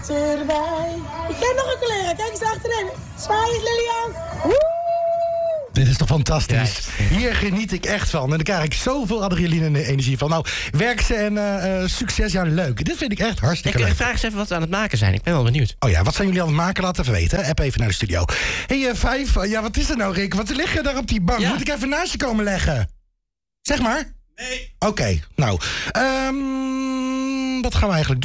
Erbij. Ik heb nog een collega. Kijk eens achterin. Zwaai eens, Lilian. Woe! Dit is toch fantastisch. Hier geniet ik echt van. En dan krijg ik zoveel adrenaline en energie van. Nou, werk en succes. Ja, leuk. Dit vind ik echt hartstikke leuk. Ik vraag eens even wat we aan het maken zijn. Ik ben wel benieuwd. Oh ja, wat zijn jullie aan het maken? Laat even weten. App even naar de studio. Hey, 5. Ja, wat is er nou, Rick? Wat lig je daar op die bank? Ja. Moet ik even naast je komen leggen? Zeg maar. Nee. Oké, nou. Wat gaan we eigenlijk doen?